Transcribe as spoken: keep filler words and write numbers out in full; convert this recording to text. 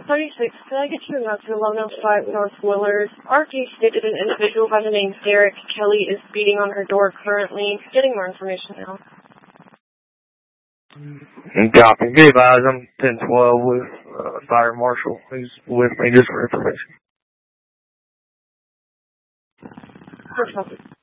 thirty-six, can I get you out to eleven oh five North Willard? R P stated an individual by the name Derek Kelly is beating on her door currently. Getting more information now. Copy. Be advised, I'm ten twelve with uh, Fire Marshal. He's with me just for information. Perfect.